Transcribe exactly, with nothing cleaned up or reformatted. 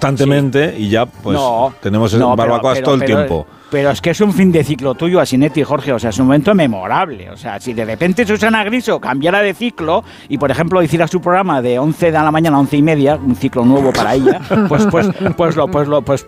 constantemente sí. y ya pues no, tenemos no, barbacoas pero, todo el pero, tiempo. Pero es que es un fin de ciclo tuyo, Asinetti, Jorge, o sea, es un momento memorable. O sea, si de repente Susana Griso cambiara de ciclo y, por ejemplo, hiciera su programa de once de la mañana a once y media, un ciclo nuevo para ella, pues pues pues lo pues lo pues